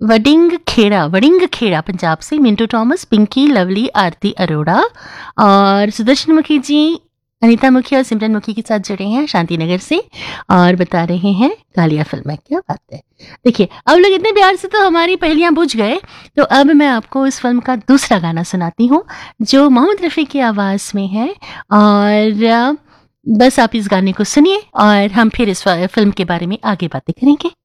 Wedding Kheda Punjab से Mintu Thomas, Pinky, lovely, आरती अरोड़ा और सुदर्शन मुखी जी अनीता मुखी और सिमरन मुखी के साथ जुड़े हैं शांतिनगर से और बता रहे हैं कालिया फिल्म है। क्या बात है। देखिए अब लोग इतने प्यार से तो हमारी पहेलियां बुझ गए, तो अब मैं आपको इस फिल्म का दूसरा गाना सुनाती हूँ जो मोहम्मद रफ़ी की आवाज़ में है। और बस आप इस गाने को सुनिए और हम फिर इस फिल्म के बारे में आगे बातें करेंगे।